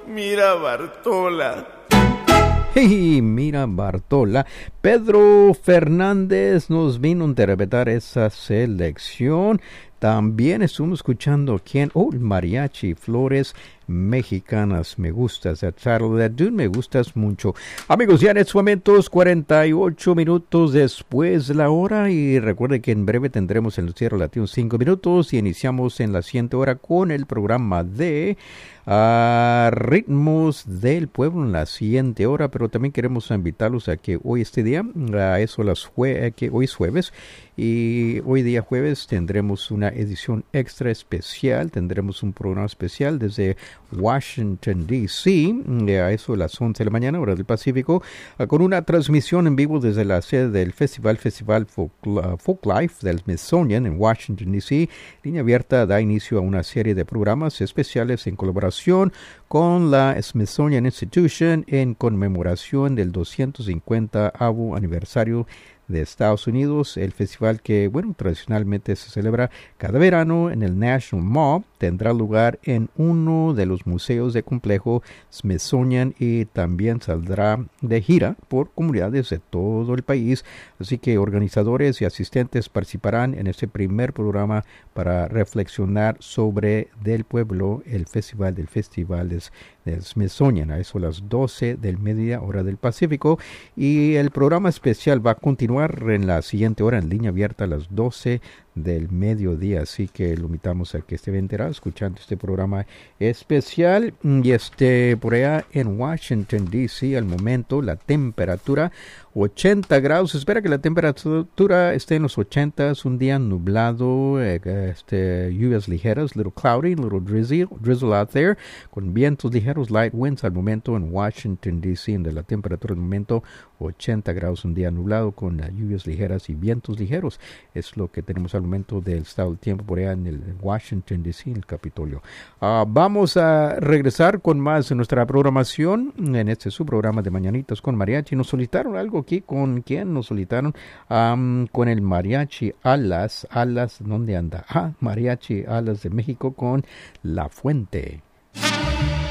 Mira, Bartola. Hey, mira, Bartola. Pedro Fernández nos vino a interpretar esa selección. También estuvimos escuchando el Mariachi Flores Mexicanas. Me gustas, that title, that dude, me gustas mucho. Amigos, ya en estos momentos, 48 minutos después de la hora. Y recuerde que en breve tendremos el noticiero latino 5 minutos. Y iniciamos en la siguiente hora con el programa de Ritmos del Pueblo en la siguiente hora. Pero también queremos invitarlos a que hoy día, a eso que hoy es jueves. Y hoy día jueves tendremos una edición extra especial, tendremos un programa especial desde Washington, D.C., a eso de las 11 de la mañana, hora del Pacífico, con una transmisión en vivo desde la sede del Festival Folklife del Smithsonian en Washington, D.C. Línea Abierta da inicio a una serie de programas especiales en colaboración con la Smithsonian Institution en conmemoración del 250º aniversario de Estados Unidos. El festival que, tradicionalmente se celebra cada verano en el National Mall, tendrá lugar en uno de los museos de complejo Smithsonian y también saldrá de gira por comunidades de todo el país. Así que organizadores y asistentes participarán en este primer programa para reflexionar sobre Del Pueblo, el festival del Smithsonian, a eso a las 12 del mediodía, hora del Pacífico. Y el programa especial va a continuar en la siguiente hora en línea abierta a las 12 del mediodía, así que lo invitamos a que esté enterado escuchando este programa especial. Y por allá en Washington, D.C., al momento la temperatura 80 grados, espera que la temperatura esté en los 80, un día nublado, lluvias ligeras, little cloudy, little drizzle out there, con vientos ligeros, light winds al momento en Washington, D.C., donde la temperatura al momento 80 grados, un día nublado con lluvias ligeras y vientos ligeros, es lo que tenemos al momento del estado del tiempo por allá en el Washington, D.C., en el Capitolio. Vamos a regresar con más de nuestra programación en su programa de Mañanitas con Mariachi. Nos solicitaron algo aquí. ¿Con quién nos solicitaron? Con el Mariachi Alas, ¿dónde anda? Mariachi Alas de México con La Fuente.